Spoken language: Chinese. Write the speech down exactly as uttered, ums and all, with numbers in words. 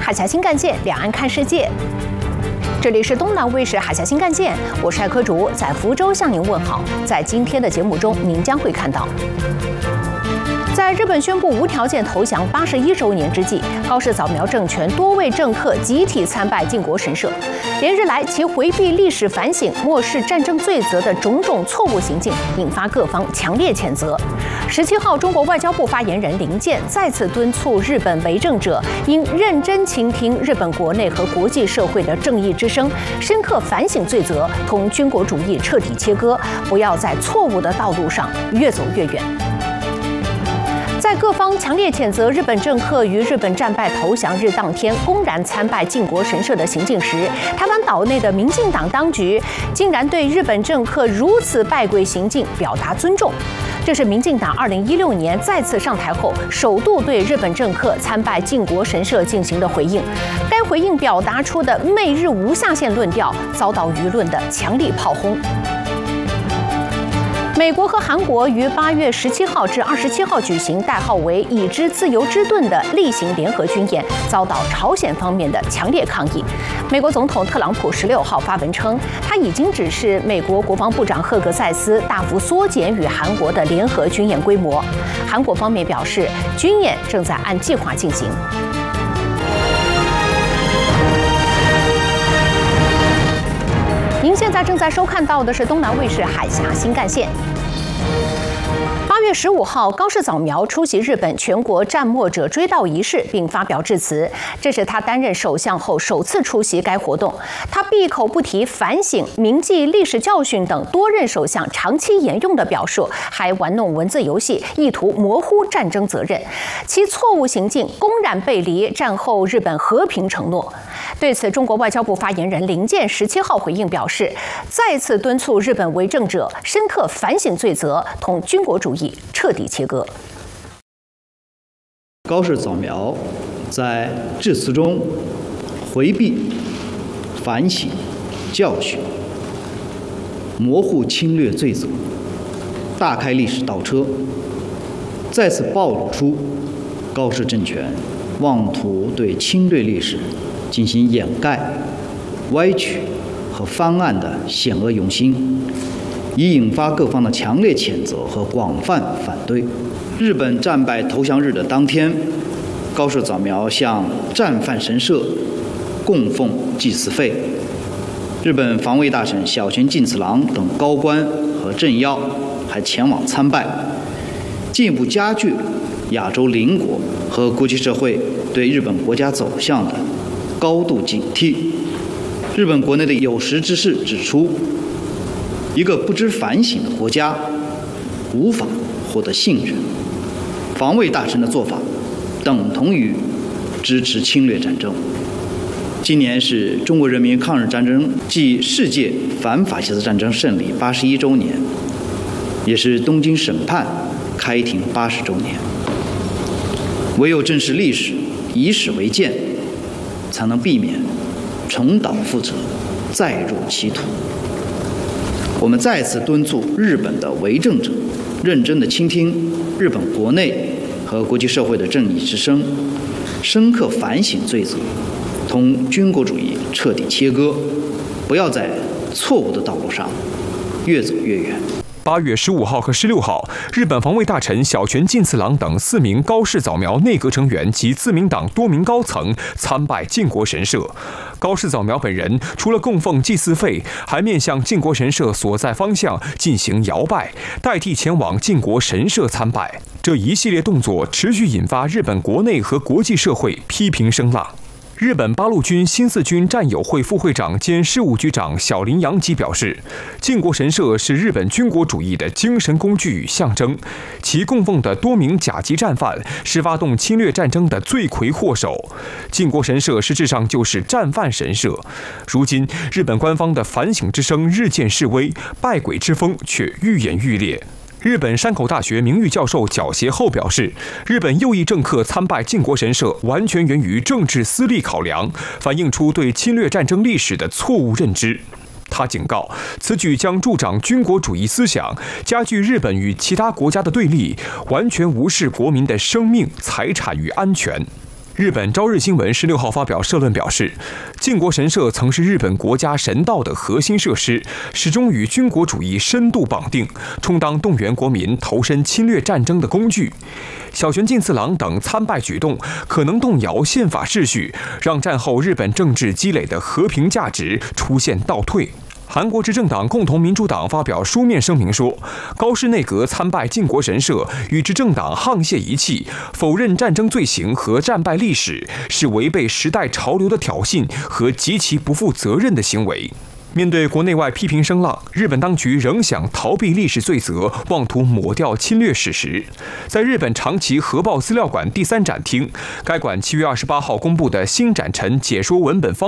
海峡新干线，两岸看世界。这里是东南卫视海峡新干线，我是艾科竹，在福州向您问好。在今天的节目中，您将会看到。 在日本宣布无条件投降八十一周年之际，高市早苗政权多位政客集体参拜靖国神社。连日来，其回避历史反省、漠视战争罪责的种种错误行径，引发各方强烈谴责。十七号，中国外交部发言人林健再次敦促日本为政者应认真倾听日本国内和国际社会的正义之声，深刻反省罪责，同军国主义彻底切割，不要在错误的道路上越走越远。 在各方强烈谴责日本政客于日本战败投降日当天公然参拜靖国神社的行径时，台湾岛内的民进党当局竟然对日本政客如此拜鬼行径表达尊重。这是民进党二零一六年再次上台后，首度对日本政客参拜靖国神社进行的回应。该回应表达出的“媚日无下限”论调，遭到舆论的强力炮轰。 美国和韩国于八月十七号至二十七号举行代号为“已知自由之盾”的例行联合军演，遭到朝鲜方面的强烈抗议。美国总统特朗普十六号发文称，他已经指示美国国防部长赫格塞斯大幅缩减与韩国的联合军演规模。韩国方面表示，军演正在按计划进行。 您现在正在收看到的是东南卫视海峡新干线。八月十五号，高市早苗出席日本全国战没者追悼仪式，并发表致辞。这是他担任首相后首次出席该活动。他闭口不提反省、铭记历史教训等多任首相长期沿用的表述，还玩弄文字游戏，意图模糊战争责任。其错误行径公然背离战后日本和平承诺。 对此，中国外交部发言人林健十七号回应表示，再次敦促日本为政者深刻反省罪责，同军国主义彻底切割。 高市早苗在致辞中回避反省教训，模糊侵略罪责，大开历史倒车，再次暴露出高市政权妄图对侵略历史 进行掩盖、歪曲和翻案的险恶用心，已引发各方的强烈谴责和广泛反对。日本战败投降日的当天，高市早苗向战犯神社供奉祭祀费，日本防卫大臣小泉进次郎等高官和政要还前往参拜，进一步加剧亚洲邻国和国际社会对日本国家走向的 高度警惕。日本国内的有识之士指出，一个不知反省的国家无法获得信任。防卫大臣的做法等同于支持侵略战争。今年是中国人民抗日战争暨世界反法西斯战争胜利八十一周年，也是东京审判开庭八十周年。唯有正视历史，以史为鉴， 才能避免重蹈覆辙，再入歧途。我们再次敦促日本的为政者认真地倾听日本国内和国际社会的正义之声，深刻反省罪责，同军国主义彻底切割，不要在错误的道路上越走越远。 八月十五号和十六号，日本防卫大臣小泉进次郎等四名高市早苗内阁成员及自民党多名高层参拜靖国神社。高市早苗本人除了供奉祭祀费，还面向靖国神社所在方向进行摇拜，代替前往靖国神社参拜。这一系列动作持续引发日本国内和国际社会批评声浪。 日本八路军新四军战友会副会长兼事务局长小林洋吉表示，靖国神社是日本军国主义的精神工具与象征，其供奉的多名甲级战犯是发动侵略战争的罪魁祸首。靖国神社实质上就是战犯神社。如今，日本官方的反省之声日渐式微，拜鬼之风却愈演愈烈。 日本山口大学名誉教授角协厚表示，日本右翼政客参拜靖国神社完全源于政治私利考量，反映出对侵略战争历史的错误认知。他警告，此举将助长军国主义思想，加剧日本与其他国家的对立，完全无视国民的生命、财产与安全。 日本朝日新闻十六号发表社论表示，靖国神社曾是日本国家神道的核心设施，始终与军国主义深度绑定，充当动员国民投身侵略战争的工具。小泉进次郎等参拜举动可能动摇宪法秩序，让战后日本政治积累的和平价值出现倒退。韩国执政党共同民主党发表书面声明说，高市内阁参拜靖国神社与执政党沆瀣一气，否认战争罪行和战败历史，是违背时代潮流的挑衅和极其不负责任的行为。面对国内外批评声浪，日本当局仍想逃避历史罪责，妄图抹掉侵略史实。在日本长崎核爆资料馆第三展厅，该馆七月二十八号公布的新展陈解说文本方